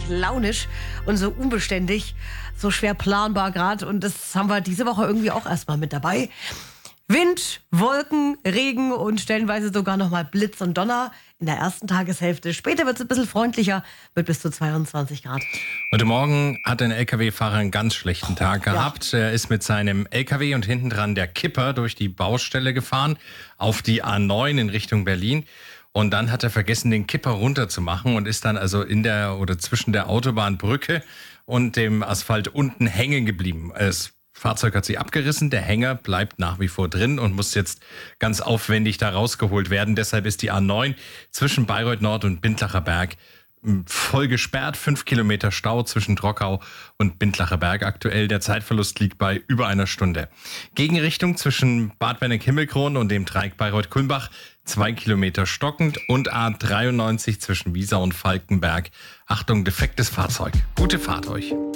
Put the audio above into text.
launisch und so unbeständig, so schwer planbar gerade. Und das haben wir diese Woche irgendwie auch erstmal mit dabei. Wind, Wolken, Regen und stellenweise sogar nochmal Blitz und Donner in der ersten Tageshälfte. Später wird es ein bisschen freundlicher, mit bis zu 22 Grad. Heute Morgen hat ein LKW-Fahrer einen ganz schlechten Tag gehabt. Er ist mit seinem LKW und hinten dran der Kipper durch die Baustelle gefahren auf die A9 in Richtung Berlin. Und dann hat er vergessen, den Kipper runterzumachen und ist dann also zwischen der Autobahnbrücke und dem Asphalt unten hängen geblieben. Das Fahrzeug hat sich abgerissen, der Hänger bleibt nach wie vor drin und muss jetzt ganz aufwendig da rausgeholt werden. Deshalb ist die A9 zwischen Bayreuth Nord und Bindlacher Berg voll gesperrt. 5 Kilometer Stau zwischen Trockau und Bindlacher Berg aktuell. Der Zeitverlust liegt bei über einer Stunde. Gegenrichtung zwischen Bad Benneck-Himmelkron und dem Dreieck Bayreuth-Kulmbach 2 Kilometer stockend und A93 zwischen Wiesau und Falkenberg. Achtung, defektes Fahrzeug. Gute Fahrt euch.